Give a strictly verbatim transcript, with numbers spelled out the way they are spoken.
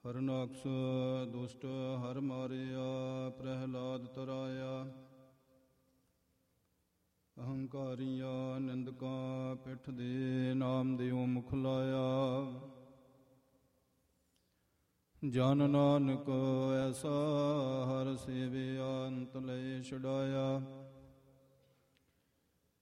ਹਰਨਾਕਸ਼ ਦੁਸ਼ਟ ਹਰ ਮਾਰਿਆ, ਪ੍ਰਹਿਲਾਦ ਤਰਾਇਆ। ਅਹੰਕਾਰੀਆਂ ਨਿੰਦਕਾਂ ਪਿੱਠ ਦੇ, ਨਾਮ ਦਿਓ ਮੁਖ ਲਾਇਆ। ਜਨ ਨਾਨਕ ਐਸਾ ਹਰ ਸੇਵਿਆ, ਅੰਤ ਲੈ ਛਡਾਇਆ।